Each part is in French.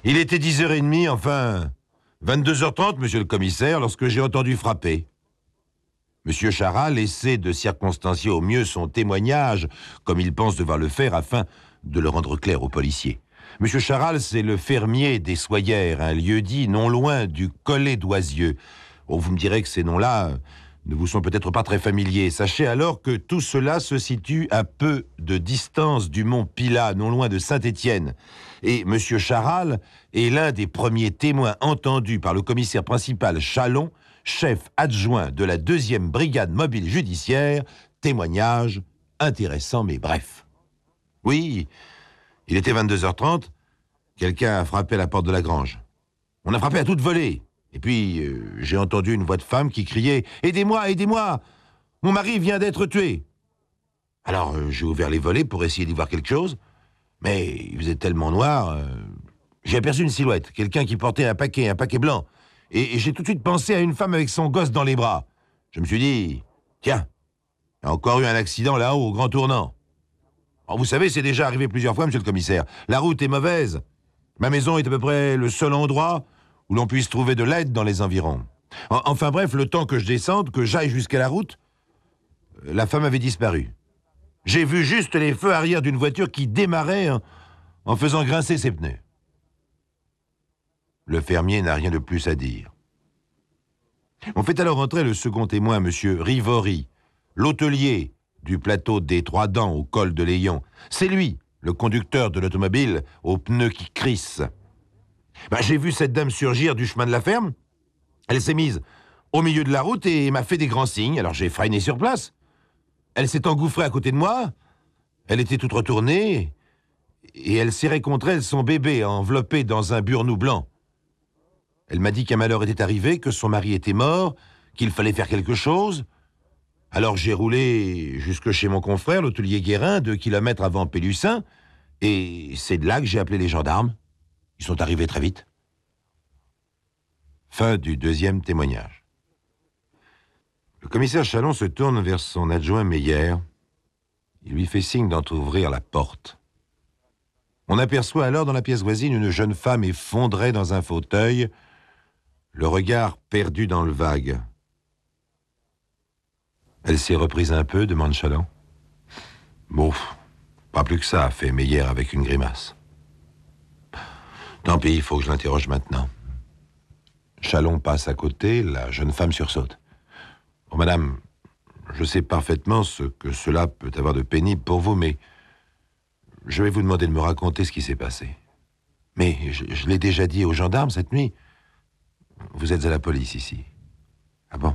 Il était 10h30, enfin 22h30, monsieur le commissaire, lorsque j'ai entendu frapper. Monsieur Charal essaie de circonstancier au mieux son témoignage, comme il pense devoir le faire, afin de le rendre clair aux policiers. Monsieur Charal, c'est le fermier des Soyères, un lieu-dit non loin du Collet d'Oisieux. Oh, vous me direz que ces noms-là ne vous sont peut-être pas très familiers. Sachez alors que tout cela se situe à peu de distance du mont Pilat, non loin de Saint-Étienne. Et monsieur Charal est l'un des premiers témoins entendus par le commissaire principal Chalon, chef adjoint de la 2e brigade mobile judiciaire. Témoignage intéressant mais bref. Oui, il était 22h30, quelqu'un a frappé à la porte de la grange. On a frappé à toute volée. Et puis, j'ai entendu une voix de femme qui criait « Aidez-moi, aidez-moi! Mon mari vient d'être tué !» Alors, j'ai ouvert les volets pour essayer d'y voir quelque chose, mais il faisait tellement noir, j'ai aperçu une silhouette, quelqu'un qui portait un paquet blanc, et j'ai tout de suite pensé à une femme avec son gosse dans les bras. Je me suis dit « Tiens, il y a encore eu un accident là-haut au grand tournant. » Alors, vous savez, c'est déjà arrivé plusieurs fois, monsieur le commissaire. La route est mauvaise. Ma maison est à peu près le seul endroit où l'on puisse trouver de l'aide dans les environs. Enfin bref, le temps que je descende, que j'aille jusqu'à la route, la femme avait disparu. J'ai vu juste les feux arrière d'une voiture qui démarrait en faisant grincer ses pneus. Le fermier n'a rien de plus à dire. On fait alors entrer le second témoin, monsieur Rivory, l'hôtelier du plateau des Trois Dents au col de Léon. C'est lui, le conducteur de l'automobile aux pneus qui crissent. J'ai vu cette dame surgir du chemin de la ferme. Elle s'est mise au milieu de la route et m'a fait des grands signes, alors j'ai freiné sur place. Elle s'est engouffrée à côté de moi, elle était toute retournée, et elle serrait contre elle son bébé enveloppé dans un burnou blanc. Elle m'a dit qu'un malheur était arrivé, que son mari était mort, qu'il fallait faire quelque chose. Alors j'ai roulé jusque chez mon confrère, l'hôtelier Guérin, 2 kilomètres avant Pélussin, et c'est de là que j'ai appelé les gendarmes. Ils sont arrivés très vite. Fin du 2e témoignage. Le commissaire Chalon se tourne vers son adjoint Meyer. Il lui fait signe d'entrouvrir la porte. On aperçoit alors dans la pièce voisine une jeune femme effondrée dans un fauteuil, le regard perdu dans le vague. Elle s'est reprise un peu, demande Chalon. Bon, pas plus que ça, fait Meyer avec une grimace. Tant pis, il faut que je l'interroge maintenant. Chalon passe à côté, la jeune femme sursaute. Oh, madame, je sais parfaitement ce que cela peut avoir de pénible pour vous, mais je vais vous demander de me raconter ce qui s'est passé. Mais je l'ai déjà dit aux gendarmes cette nuit. Vous êtes à la police ici. Ah bon?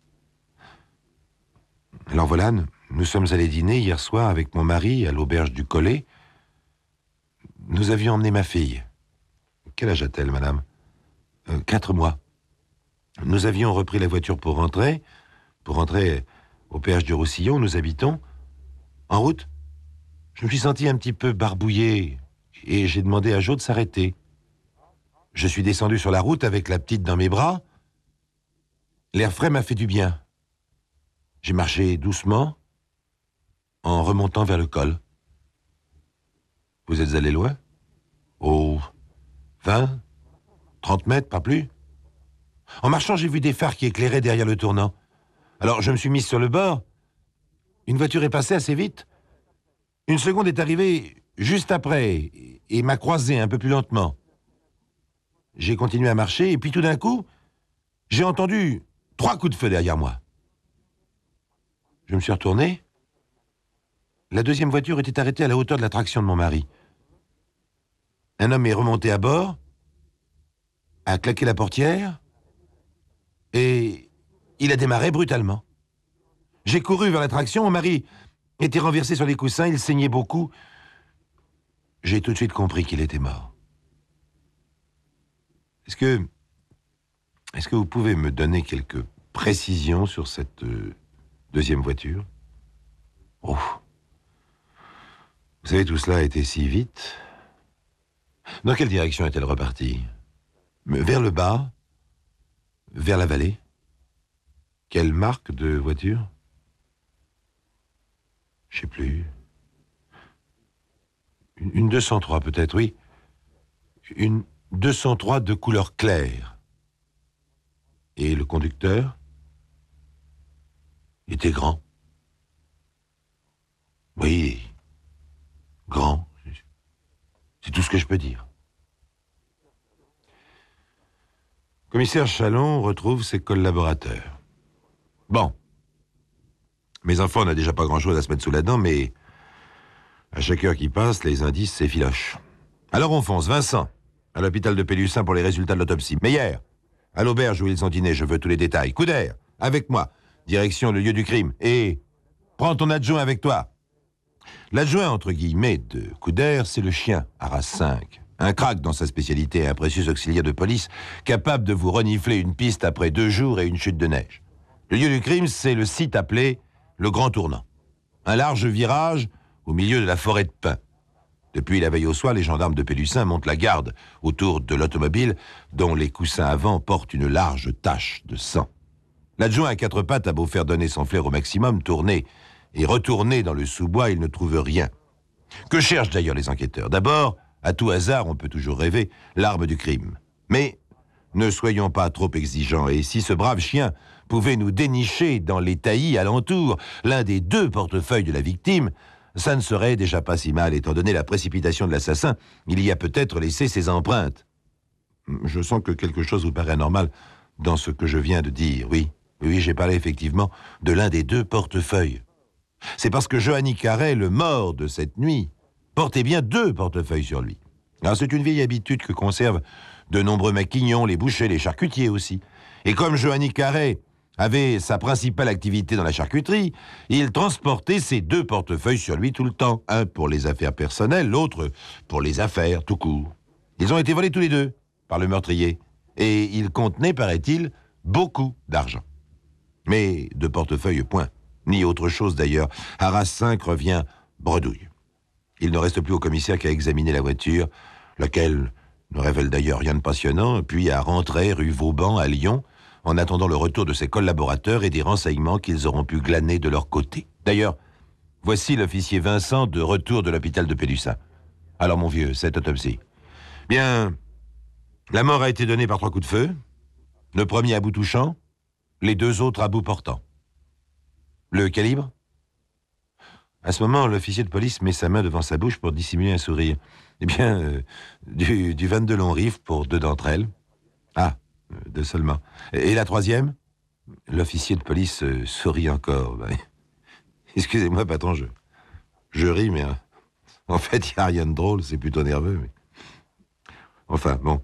Alors voilà, nous sommes allés dîner hier soir avec mon mari à l'auberge du Collet. Nous avions emmené ma fille. Quel âge a-t-elle, madame? 4 mois. Nous avions repris la voiture pour rentrer au péage du Roussillon, où nous habitons. En route, je me suis senti un petit peu barbouillé et j'ai demandé à Jo de s'arrêter. Je suis descendu sur la route avec la petite dans mes bras. L'air frais m'a fait du bien. J'ai marché doucement en remontant vers le col. Vous êtes allé loin? Oh, 20, 30 mètres, pas plus. En marchant, j'ai vu des phares qui éclairaient derrière le tournant. Alors, je me suis mis sur le bord. Une voiture est passée assez vite. Une seconde est arrivée juste après et m'a croisé un peu plus lentement. J'ai continué à marcher et puis tout d'un coup, j'ai entendu 3 coups de feu derrière moi. Je me suis retourné. La 2e voiture était arrêtée à la hauteur de la traction de mon mari. Un homme est remonté à bord, a claqué la portière et il a démarré brutalement. J'ai couru vers la traction, mon mari était renversé sur les coussins, il saignait beaucoup. J'ai tout de suite compris qu'il était mort. Est-ce que vous pouvez me donner quelques précisions sur cette 2e voiture? Oh. Vous savez, tout cela a été si vite. Dans quelle direction est-elle repartie? Vers le bas? Vers la vallée? Quelle marque de voiture? Je sais plus. Une 203 peut-être, oui. Une 203 de couleur claire. Et le conducteur était grand. Oui, grand. C'est tout ce que je peux dire. Commissaire Chalon retrouve ses collaborateurs. Bon. Mes enfants, on n'a déjà pas grand-chose à se mettre sous la dent, mais à chaque heure qui passe, les indices s'effilochent. Alors on fonce. Vincent, à l'hôpital de Pélussin pour les résultats de l'autopsie. Meyer, à l'auberge où ils ont dîné, je veux tous les détails. Couder, avec moi, direction le lieu du crime. Et prends ton adjoint avec toi. L'adjoint, entre guillemets, de Couder, c'est le chien, Arras 5. Un crack dans sa spécialité, un précieux auxiliaire de police, capable de vous renifler une piste après 2 jours et une chute de neige. Le lieu du crime, c'est le site appelé le Grand Tournant. Un large virage au milieu de la forêt de pins. Depuis la veille au soir, les gendarmes de Pélussin montent la garde autour de l'automobile dont les coussins avant portent une large tache de sang. L'adjoint à 4 pattes a beau faire donner son flair au maximum, tourner et retourner dans le sous-bois, il ne trouve rien. Que cherchent d'ailleurs les enquêteurs? D'abord, à tout hasard, on peut toujours rêver, l'arme du crime. Mais ne soyons pas trop exigeants, et si ce brave chien pouvait nous dénicher dans les taillis alentours l'un des 2 portefeuilles de la victime, ça ne serait déjà pas si mal, étant donné la précipitation de l'assassin, il y a peut-être laissé ses empreintes. Je sens que quelque chose vous paraît anormal dans ce que je viens de dire, oui. Oui, j'ai parlé effectivement de l'un des 2 portefeuilles. C'est parce que Johanny Carré, le mort de cette nuit, portait bien 2 portefeuilles sur lui. Alors c'est une vieille habitude que conservent de nombreux maquignons, les bouchers, les charcutiers aussi. Et comme Johanny Carré avait sa principale activité dans la charcuterie, il transportait ces 2 portefeuilles sur lui tout le temps. Un pour les affaires personnelles, l'autre pour les affaires, tout court. Ils ont été volés tous les 2 par le meurtrier. Et ils contenaient, paraît-il, beaucoup d'argent. Mais de portefeuille, point. Ni autre chose d'ailleurs. Arras 5 revient bredouille. Il ne reste plus au commissaire qu'à examiner la voiture, laquelle ne révèle d'ailleurs rien de passionnant, puis à rentrer rue Vauban à Lyon, en attendant le retour de ses collaborateurs et des renseignements qu'ils auront pu glaner de leur côté. D'ailleurs, voici l'officier Vincent de retour de l'hôpital de Pélussin. Alors mon vieux, cette autopsie. Bien, la mort a été donnée par 3 coups de feu, le premier à bout touchant, les 2 autres à bout portant. Le calibre? À ce moment, l'officier de police met sa main devant sa bouche pour dissimuler un sourire. Eh bien, du 22 long rifle pour 2 d'entre elles. Ah, 2 seulement. Et la 3e? L'officier de police sourit encore. Ben, excusez-moi, patron, je ris, mais en fait, il n'y a rien de drôle, c'est plutôt nerveux. Mais... Enfin, bon.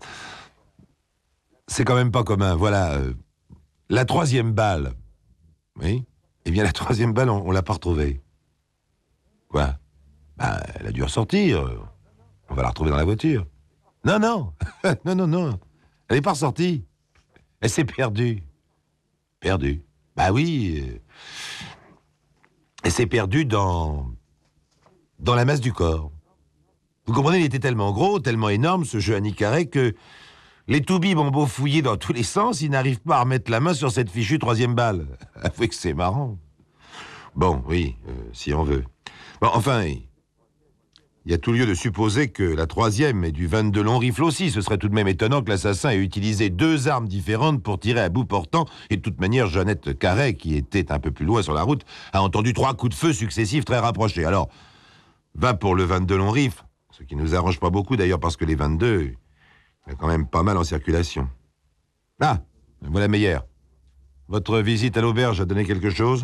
C'est quand même pas commun. Voilà, la 3e balle. Oui? Eh bien, la 3e balle, on l'a pas retrouvée. Quoi? Ben, elle a dû ressortir. On va la retrouver dans la voiture. Non, non. non. Elle n'est pas ressortie. Elle s'est perdue. Perdue? Bah oui. Elle s'est perdue dans la masse du corps. Vous comprenez, il était tellement gros, tellement énorme, ce Johanny Carré, que les toubibs ont beau fouiller dans tous les sens, ils n'arrivent pas à remettre la main sur cette fichue 3e balle. Avouez que c'est marrant. Bon, oui, si on veut. Bon, enfin, il y a tout lieu de supposer que la 3e est du 22 long rifle aussi. Ce serait tout de même étonnant que l'assassin ait utilisé 2 armes différentes pour tirer à bout portant. Et de toute manière, Jeannette Carré, qui était un peu plus loin sur la route, a entendu 3 coups de feu successifs très rapprochés. Alors, va pour le 22 long rifle, ce qui nous arrange pas beaucoup d'ailleurs parce que les 22, il y a quand même pas mal en circulation. Ah, voilà Meyer. Votre visite à l'auberge a donné quelque chose?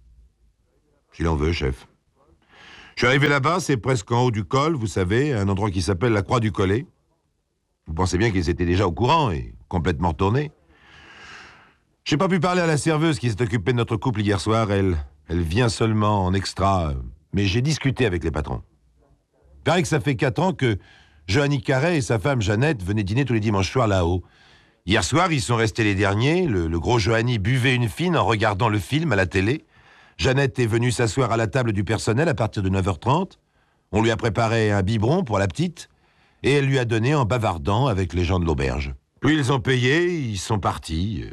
S'il en veut, chef. Je suis arrivé là-bas, c'est presque en haut du col, vous savez, un endroit qui s'appelle la Croix du Collet. Vous pensez bien qu'ils étaient déjà au courant et complètement retournés. J'ai pas pu parler à la serveuse qui s'est occupée de notre couple hier soir. Elle vient seulement en extra, mais j'ai discuté avec les patrons. Il paraît que ça fait 4 ans que Johanny Carré et sa femme Jeannette venaient dîner tous les dimanches soirs là-haut. Hier soir, ils sont restés les derniers. Le gros Johanny buvait une fine en regardant le film à la télé. Jeannette est venue s'asseoir à la table du personnel à partir de 9h30. On lui a préparé un biberon pour la petite et elle lui a donné en bavardant avec les gens de l'auberge. Puis ils ont payé, ils sont partis.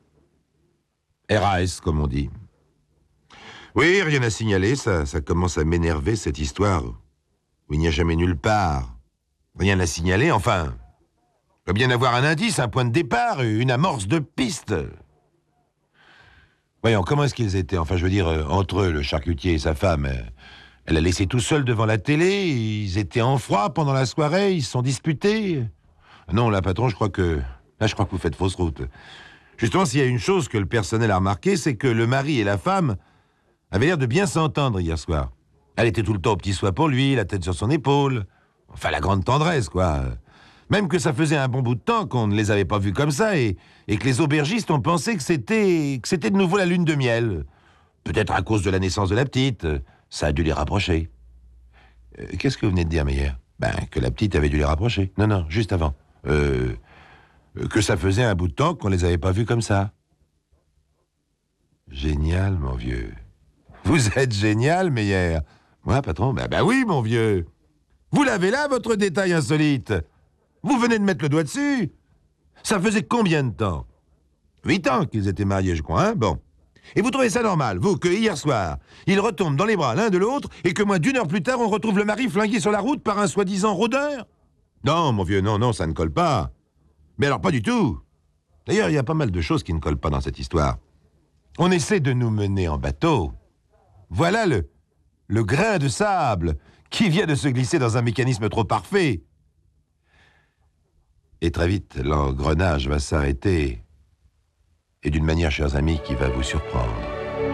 RAS, comme on dit. Oui, rien à signaler, ça commence à m'énerver, cette histoire où il n'y a jamais nulle part rien à signaler, enfin... doit bien avoir un indice, un point de départ, une amorce de piste. Voyons, comment est-ce qu'ils étaient? Enfin, je veux dire, entre eux, le charcutier et sa femme. Elle l'a laissé tout seul devant la télé, ils étaient en froid pendant la soirée, ils se sont disputés. Non, là, patron, je crois que vous faites fausse route. Justement, s'il y a une chose que le personnel a remarqué, c'est que le mari et la femme avaient l'air de bien s'entendre hier soir. Elle était tout le temps au petit soin pour lui, la tête sur son épaule. Enfin, la grande tendresse, quoi. Même que ça faisait un bon bout de temps qu'on ne les avait pas vus comme ça et que les aubergistes ont pensé que c'était de nouveau la lune de miel. Peut-être à cause de la naissance de la petite. Ça a dû les rapprocher. Qu'est-ce que vous venez de dire, Meyer? Ben, que la petite avait dû les rapprocher. Non, juste avant. Que ça faisait un bout de temps qu'on les avait pas vus comme ça. Génial, mon vieux. Vous êtes génial, Meyer. Moi, patron, ben oui, mon vieux. Vous l'avez là, votre détail insolite. Vous venez de mettre le doigt dessus. Ça faisait combien de temps? 8 ans qu'ils étaient mariés, je crois, hein? Bon. Et vous trouvez ça normal, vous, que hier soir, ils retombent dans les bras l'un de l'autre et que moins d'une heure plus tard, on retrouve le mari flingué sur la route par un soi-disant rôdeur? Non, mon vieux, non, ça ne colle pas. Mais alors, pas du tout. D'ailleurs, il y a pas mal de choses qui ne collent pas dans cette histoire. On essaie de nous mener en bateau. Voilà le grain de sable qui vient de se glisser dans un mécanisme trop parfait. Et très vite, l'engrenage va s'arrêter. Et d'une manière, chers amis, qui va vous surprendre.